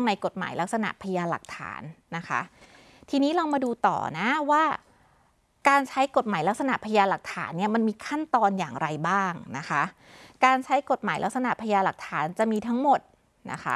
ในกฎหมายลักษณะพยานหลักฐานนะคะทีนี้เรามาดูต่อนะว่าการใช้กฎหมายลักษณะพยานหลักฐานเนี่ยมันมีขั้นตอนอย่างไรบ้างนะคะการใช้กฎหมายลักษณะพยานหลักฐานจะมีทั้งหมดนะคะ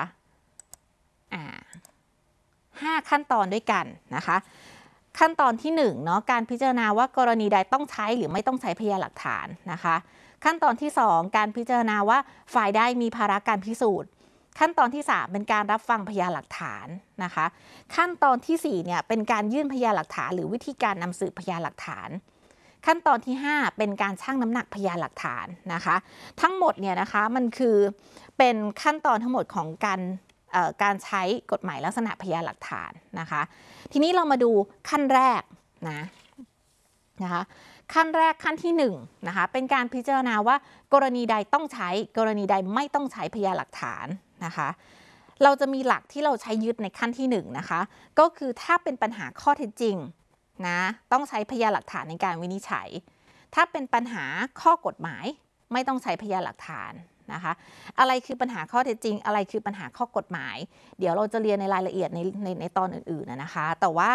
5 ขั้นตอนด้วยกันนะคะขั้นตอนที่1เนาะการพิจารณาว่ากรณีใดต้องใช้หรือไม่ต้องใช้พยานหลักฐานนะคะขั้นตอนที่2การพิจารณาว่าฝ่ายใดมีภาระการพิสูจน์ขั้นตอนที่3เป็นการรับฟังพยานหลักฐานนะคะขั้นตอนที่4เนี่ยเป็นการยื่นพยานหลักฐานหรือวิธีการนำสืบพยานหลักฐานขั้นตอนที่5เป็นการชั่งน้ำหนักพยานหลักฐานนะคะทั้งหมดเนี่ยนะคะมันคือเป็นขั้นตอนทั้งหมดของการใช้กฎหมายลักษณะพยานหลักฐานนะคะทีนี้เรามาดูขั้นแรกนะคะขั้นแรกขั้นที่1นะคะเป็นการพิจารณาว่ากรณีใดต้องใช้กรณีใดไม่ต้องใช้พยานหลักฐานนะคะเราจะมีหลักที่เราใช้ยึดในขั้นที่1นะคะก็คือถ้าเป็นปัญหาข้อเท็จจริงนะต้องใช้พยานหลักฐานในการวินิจฉัยถ้าเป็นปัญหาข้อกฎหมายไม่ต้องใช้พยานหลักฐานนะคะอะไรคือปัญหาข้อเท็จจริงอะไรคือปัญหาข้อกฎหมายเดี๋ยวเราจะเรียนในรายละเอียดในตอนอื่นๆนะคะแต่ว่า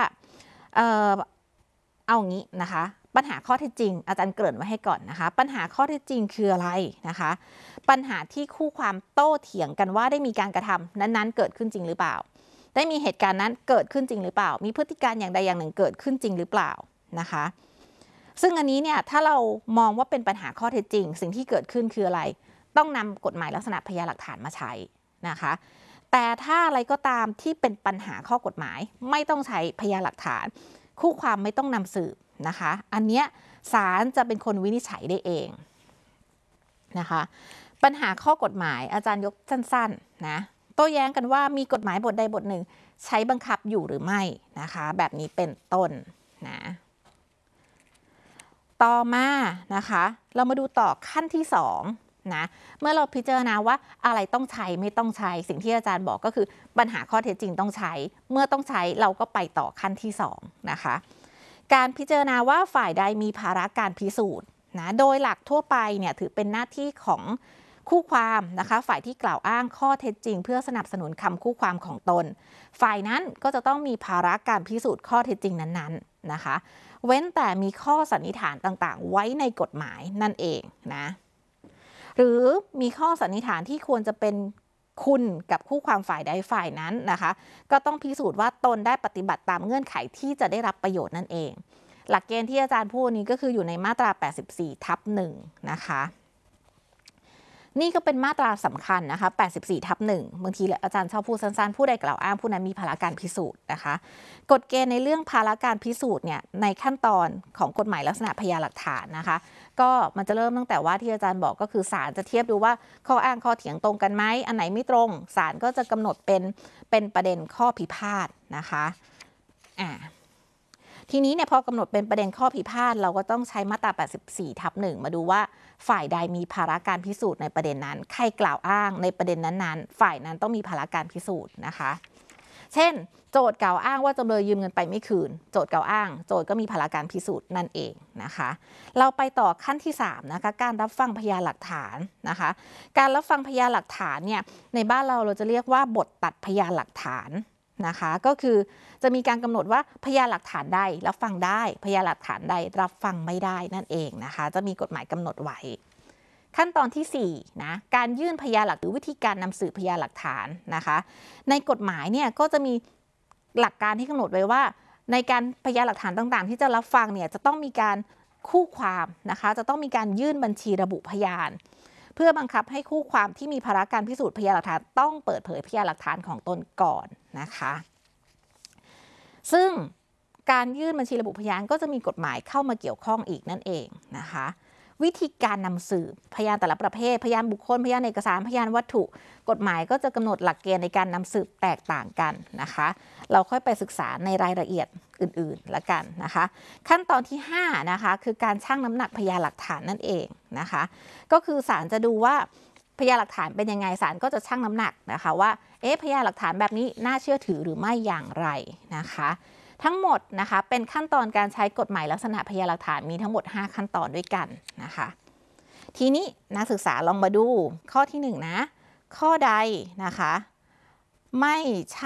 เอางี้นะคะปัญหาข้อเท็จจริงอาจารย์เกริ่นไว้ให้ก่อนนะคะปัญหาข้อเท็จจริงคืออะไรนะคะปัญหาที่คู่ความโต้เถียงกันว่าได้มีการกระทำนั้นๆเกิดขึ้นจริงหรือเปล่าได้มีเหตุการณ์นั้นเกิดขึ้นจริงหรือเปล่ามีพฤติการอย่างใดอย่างหนึ่งเกิดขึ้นจริงหรือเปล่านะคะซึ่งอันนี้เนี่ยถ้าเรามองว่าเป็นปัญหาข้อเท็จจริงสิ่งที่เกิดขึ้นคืออะไรต้องนำกฎหมายลักษณะพยานหลักฐานมาใช้นะคะแต่ถ้าอะไรก็ตามที่เป็นปัญหาข้อกฎหมายไม่ต้องใช้พยานหลักฐานคู่ความไม่ต้องนำสืบนะคะอันเนี้ยศาลจะเป็นคนวินิจฉัยได้เองนะคะปัญหาข้อกฎหมายอาจารย์ยกสั้นๆนะโต้แย้งกันว่ามีกฎหมายบทใดบทหนึ่งใช้บังคับอยู่หรือไม่นะคะแบบนี้เป็นต้นนะต่อมานะคะเรามาดูต่อขั้นที่2นะเมื่อเราพิจารณาว่าอะไรต้องใช้ไม่ต้องใช้สิ่งที่อาจารย์บอกก็คือปัญหาข้อเท็จจริงต้องใช้เมื่อต้องใช้เราก็ไปต่อขั้นที่2นะคะการพิจารณาว่าฝ่ายใดมีภาระการพิสูจน์นะโดยหลักทั่วไปเนี่ยถือเป็นหน้าที่ของคู่ความนะคะฝ่ายที่กล่าวอ้างข้อเท็จจริงเพื่อสนับสนุนคำคู่ความของตนฝ่ายนั้นก็จะต้องมีภาระการพิสูจน์ข้อเท็จจริงนั้นๆนะคะเว้นแต่มีข้อสันนิษฐานต่างๆไว้ในกฎหมายนั่นเองนะหรือมีข้อสันนิษฐานที่ควรจะเป็นคุณกับคู่ความฝ่ายใดฝ่ายนั้นนะคะก็ต้องพิสูจน์ว่าตนได้ปฏิบัติตามเงื่อนไขที่จะได้รับประโยชน์นั่นเองหลักเกณฑ์ที่อาจารย์พูดนี้ก็คืออยู่ในมาตรา 84/1 นะคะนี่ก็เป็นมาตราสำคัญนะคะ 84/1 บางทีอาจารย์ชอบพูดสั้นๆผู้ใดกล่าวอ้างผู้นั้นมีภาระการพิสูจน์นะคะกฎเกณฑ์ในเรื่องภาระการพิสูจน์เนี่ยในขั้นตอนของกฎหมายลักษณะพยานหลักฐานนะคะก็มันจะเริ่มตั้งแต่ว่าที่อาจารย์บอกก็คือศาลจะเทียบดูว่าข้ออ้างข้อเถียงตรงกันไหมอันไหนไม่ตรงศาลก็จะกำหนดเป็นประเด็นข้อพิพาทนะคะทีนี้เนี่ยพอกำหนดเป็นประเด็นข้อพิพาทเราก็ต้องใช้มาตรา 84/1 มาดูว่าฝ่ายใดมีภาระการพิสูจน์ในประเด็นนั้นใครกล่าวอ้างในประเด็นนั้นๆฝ่ายนั้นต้องมีภาระการพิสูจน์นะคะเช่นโจทก์กล่าวอ้างว่าจำเลยยืมเงินไปไม่คืนโจทก์กล่าวอ้างโจทก์ก็มีภาระการพิสูจน์นั่นเองนะคะเราไปต่อขั้นที่3นะคะการรับฟังพยานหลักฐานนะคะการรับฟังพยานหลักฐานเนี่ยในบ้านเราจะเรียกว่าบทตัดพยานหลักฐานนะคะก็คือจะมีการกำหนดว่าพยานหลักฐานใดรับฟังได้พยานหลักฐานใดรับฟังไม่ได้นั่นเองนะคะจะมีกฎหมายกำหนดไว้ขั้นตอนที่4นะการยื่นพยานหลักหรือวิธีการนำสืบพยานหลักฐานนะคะในกฎหมายเนี่ยก็จะมีหลักการที่กำหนดไว้ว่าในการพยานหลักฐานต่างๆที่จะรับฟังเนี่ยจะต้องมีการคู่ความนะคะจะต้องมีการยื่นบัญชีระบุพยานเพื่อบังคับให้คู่ความที่มีภาระการพิสูจน์พยานหลักฐานต้องเปิดเผยพยานหลักฐานของตนก่อนนะคะซึ่งการยื่นบัญชีระบุพยานก็จะมีกฎหมายเข้ามาเกี่ยวข้องอีกนั่นเองนะคะวิธีการนำสืบพยานแต่ละประเภทพยานบุคคลพยานเอกสารพยานวัตถุกฎหมายก็จะกำหนดหลักเกณฑ์ในการนำสืบแตกต่างกันนะคะเราค่อยไปศึกษาในรายละเอียดอื่นๆละกันนะคะขั้นตอนที่5นะคะคือการชั่งน้ำหนักพยานหลักฐานนั่นเองนะคะก็คือศาลจะดูว่าพยานหลักฐานเป็นยังไงศาลก็จะชั่งน้ำหนักนะคะว่าพยานหลักฐานแบบนี้น่าเชื่อถือหรือไม่อย่างไรนะคะทั้งหมดนะคะเป็นขั้นตอนการใช้กฎหมายลักษณะพยานหลักฐานมีทั้งหมด5ขั้นตอนด้วยกันนะคะทีนี้นักศึกษาลองมาดูข้อที่1นะข้อใดนะคะไม่ใช่